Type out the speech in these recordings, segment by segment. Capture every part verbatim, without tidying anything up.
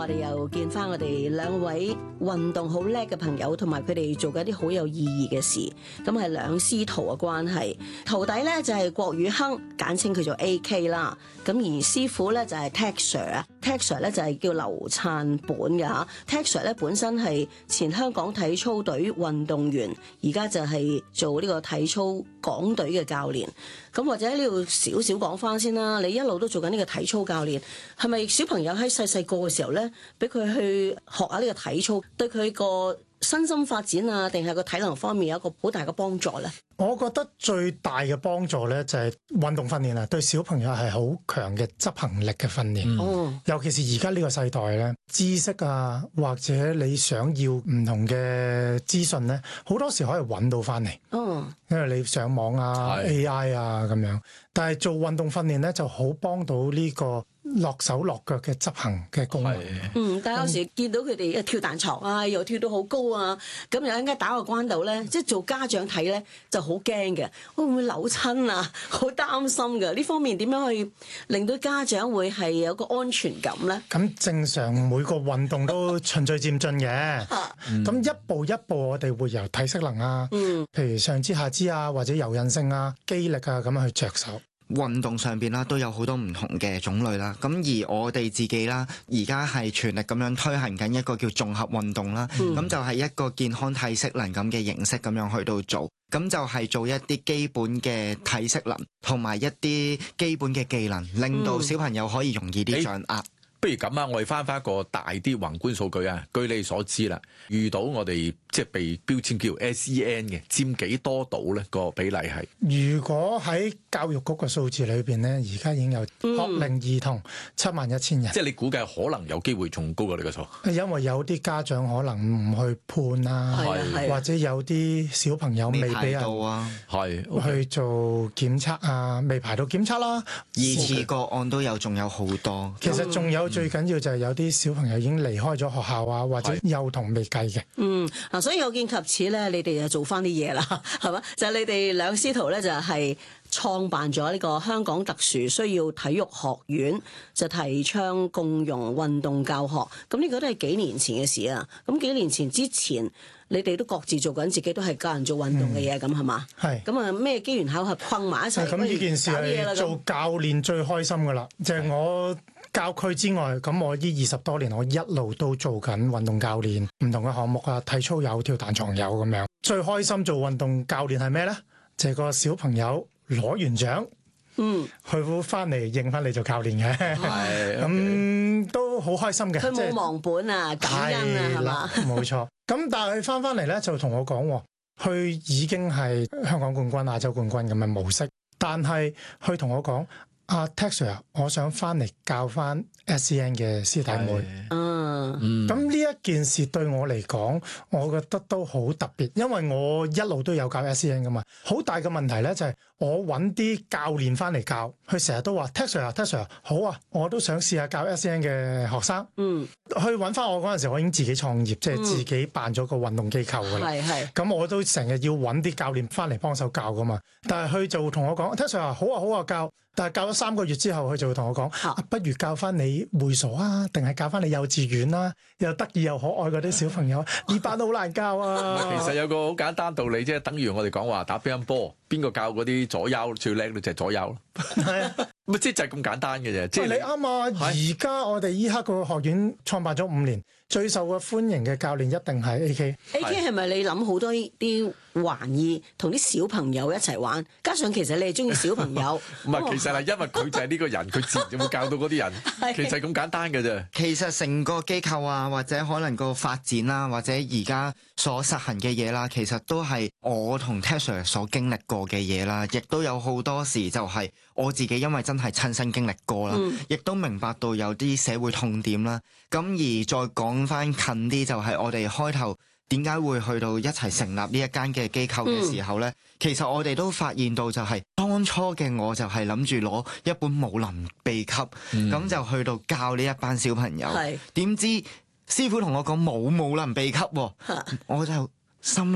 我哋又見翻我哋兩位運動好叻嘅朋友，同埋佢哋做緊啲好有意義嘅事。咁係兩師徒嘅關係，徒弟咧就係郭宇鏗，簡稱佢做 A K 啦。咁而師傅咧就係 Tek Sir 啊 ，Tek Sir 咧就係叫劉燦本嘅嚇。Tek Sir 咧本身係前香港體操隊運動員，而家就係做呢個體操港隊嘅教練。咁或者喺呢度少少講翻先啦，你一路都做緊呢個體操教練，係咪小朋友喺細細個嘅時候咧，俾佢去學下呢個體操，對佢個身心發展啊，定係個體能方面有一個好大嘅幫助咧？ 我覺得最大嘅幫助咧就係運動訓練啊，對小朋友係好強嘅執行力嘅訓練。 哦、 嗯，尤其是而家呢個世代咧，知識啊或者你想要唔同嘅資訊咧，好多時可以揾到翻嚟。 哦， 因為你上網啊、A I 啊咁樣，但係做運動訓練咧就好幫到呢個落手落腳嘅執行嘅功能。 嗯，但係有時見到佢哋跳彈床啊，又跳到好高啊，咁又應該打個關斗咧，即係做家長睇咧就好驚嘅，會唔會扭親啊？好擔心嘅。呢方面點樣去令到家長會係有個安全感咧？ 咁正常每個運動都循序漸進嘅，咁、嗯、一步一步我哋會由體適能啊，嗯、譬如上肢下肢啊，或者柔韌性啊、肌力啊咁樣去着手。 運動上邊啦都有好多唔同嘅種類啦，咁而我哋自己啦而家係全力咁樣推行緊一個叫綜合運動啦，咁、嗯、就係一個健康體適能咁嘅形式咁樣去到做，咁就係做一啲基本嘅體適能同埋一啲基本嘅技能，令到小朋友可以容易啲掌握。嗯不如咁啊，我哋翻翻個大啲宏觀數據啊。據你所知啦，遇到我哋即係被標籤叫 S E N 嘅，佔幾多度咧？個比例係？ 如果喺教育局嘅數字裏邊咧，而家已經有學齡兒童七萬一千人。 即係你估計可能有機會仲高過呢個數？ 因為有啲家長可能唔去判啊，或者有啲小朋友未俾人係去做檢測啊，未排到檢測啦。 二次個案都有，仲有好多。 其實仲有。最緊要就係有啲小朋友已經離開咗學校啊，或者幼童未計嘅。 嗯，嗱，所以有見及此咧，你哋就做翻啲嘢啦，係嘛？就係、是、你哋兩師徒咧，就係創辦咗呢個香港特殊需要體育學院，就提倡共融運動教學。咁呢個都係幾年前嘅事啊。咁幾年前之前，你哋都各自做緊自己都係教人做運動嘅嘢，咁係嘛？係。咁啊，咩機緣巧合困埋一齊？ 咁呢件事係做教練最開心噶啦，就係、是、我。教區之外，咁我呢二十多年，我一路都做緊運動教練，唔同嘅項目啊，體操有，跳彈床有咁樣。最開心做運動教練係咩咧？就係、是、個小朋友攞完獎，嗯，佢會翻嚟認翻你做教練嘅，係咁、嗯、都好開心嘅。 佢冇忘本啊，就是、感恩啊，係嘛？ 冇錯。咁但係佢翻翻嚟咧，就同我講，佢已經係香港冠軍、亞洲冠軍咁嘅模式，但係佢同我講。阿、啊、Tek Sir，我想翻嚟教翻 S E N 嘅師弟妹。嗯，咁呢一件事對我嚟講，我覺得都好特別，因為我一路都有教 S E N 噶嘛。好大嘅問題咧就係、是、我揾啲教練翻嚟教，佢成日都話 Tek Sir 啊 Tek Sir 好啊，我都想試下教 S E N 嘅學生。嗯，去揾翻我嗰陣時，我已經自己創業，即係自己辦咗個運動機構噶啦。係係、嗯。咁我都成日要揾啲教練翻嚟幫手教噶嘛。但係佢就同我講 Tek Sir 啊，好啊好啊教。但係教咗三個月之後，佢就會同我講、啊：不如教翻你會所啊，定係教翻你幼稚園啦、啊，又得意又可愛嗰啲小朋友，呢班都好難教啊！ 其實有個好簡單道理啫，等於我哋講話打乒乓波，邊個教嗰啲左右最叻咧就係左右咯。係啊，咪即係就係咁簡單嘅啫。即係你啱啊！而家我哋依刻個學院創辦咗五年，最受嘅歡迎嘅教練一定係 A K。 A K 係咪你諗好多啲玩意同啲小朋友一齊玩？加上其實你係中意小朋友。 唔係，其實係因為佢就係呢個人，佢自然就會教到嗰啲人。其實係咁簡單嘅啫。 其實成個機構啊，或者可能個發展啦，或者而家所實行嘅嘢啦，其實都係我同 Tek Sir 所經歷過嘅嘢啦，亦都有好多時就係我自己因為真係親身經歷過啦，亦、嗯、都明白到有啲社會痛點啦。咁而再講翻近啲，就係我哋開頭點解會去到一齊成立呢一間嘅機構嘅時候呢、嗯？其實我哋都發現到就係、是、當初嘅我就係諗住攞一本武林秘笈，咁、嗯、就去到教呢一班小朋友。點知師傅同我講冇武林秘笈，我就心諗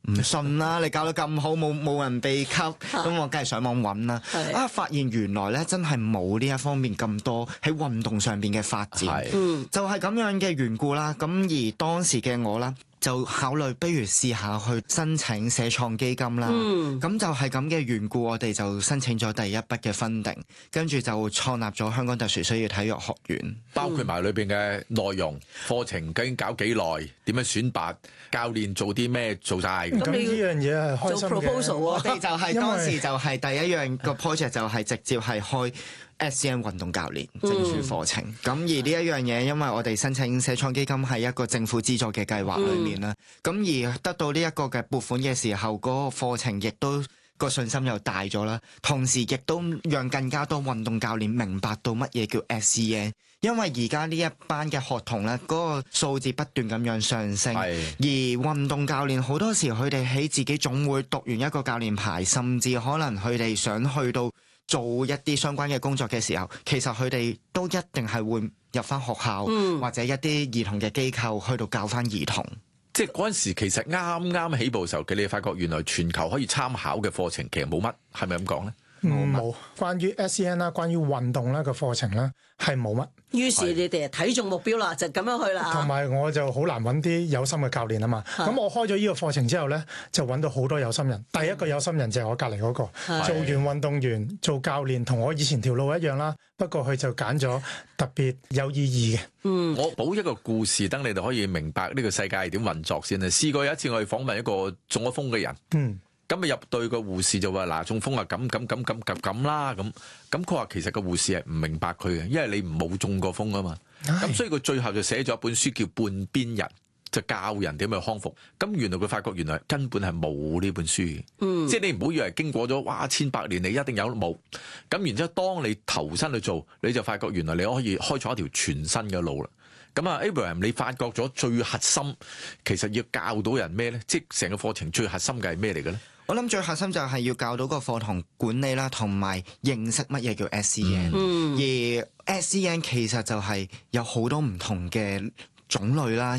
唔信啦！你教得咁好，冇冇人秘笈，咁我梗係上網揾啦。啊，發現原來咧真係冇呢一方面咁多喺運動上邊嘅發展， 嗯， 就係咁樣嘅緣故啦。咁而當時嘅我啦，就考慮不如試下去申請社創基金啦。咁、嗯、就係咁嘅緣故，我哋就申請咗第一筆嘅funding，跟住就創立咗香港特殊需要體育學院， 包括埋裏邊嘅內容、課程究竟搞幾耐，點樣選拔教練，做啲咩做晒。 咁呢樣嘢係開心嘅。 做 proposal 我哋就係、是、 為當時就係第一樣個 project 就係直接係開 S C N 運動教練證書課程。咁、嗯、而呢一樣嘢，因為我哋申請社創基金係一個政府資助嘅計劃裏面啦，咁、嗯、而得到呢一個嘅撥款嘅時候，嗰、那個課程亦都個信心又大咗啦，同時亦都讓更加多運動教練明白到乜嘢叫 S C N。因為而家呢一班嘅學童咧，嗰個數字不斷咁樣上升，而運動教練好多時佢哋喺自己總會讀完一個教練牌，甚至可能佢哋想去到做一啲相關嘅工作嘅時候，其實佢哋都一定係會入翻學校、嗯、或者一啲兒童嘅機構去到教翻兒童。 即係嗰陣時，其實啱啱起步嘅時候，佢哋發覺原來全球可以參考嘅課程其實冇乜，係咪咁講咧？ 冇冇，關於 S C N 啦，關於運動啦個課程啦，係冇乜。 於是你哋睇中目標啦，就咁樣去啦。 同埋我就好難揾啲有心嘅教練啊嘛。咁我開咗呢個課程之後咧，就揾到好多有心人。第一個有心人就係我隔離嗰個，做完運動員做教練，同我以前條路一樣啦。不過佢就揀咗特別有意義嘅。 嗯， 我補一個故事，等你哋可以明白呢個世界係點運作先啊。試過有一次我哋訪問一個中咗風嘅人。嗯。咁啊入對個護士就話嗱，中風啊咁咁咁咁咁咁啦咁，咁佢話其實個護士係唔明白佢嘅，因為你唔冇中過風啊嘛。咁唉所以佢最後就寫咗一本書叫《半邊人》，就教人點去康復。咁原來佢發覺原來根本係冇呢本書嘅，嗯、即係你唔好以為經過咗哇千百年你一定有冇。咁然之後當你投身去做，你就發覺原來你可以開創一條全新嘅路啦。咁啊 Abraham， 你發覺咗最核心其實要教到人咩咧？即係成個課程最核心嘅係咩嚟嘅咧？ 我諗最核心就係要教到個課堂管理啦，同埋認識乜嘢叫 S C N。嗯、而 S C N 其實就係有好多唔同嘅種類啦，